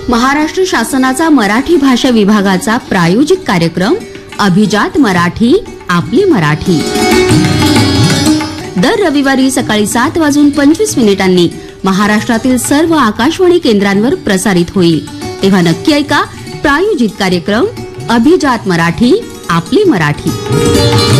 महाराष्ट्र शासनाचा मराठी भाषा विभागाचा प्रायोजित कार्यक्रम अभिजात मराठी आपली मराठी दर रविवारी सकाळी 7:25 महाराष्ट्रातील सर्व आकाशवाणी केंद्रांवर प्रसारित होईल। तेव्हा नक्की ऐका प्रायोजित कार्यक्रम अभिजात मराठी आपली मराठी।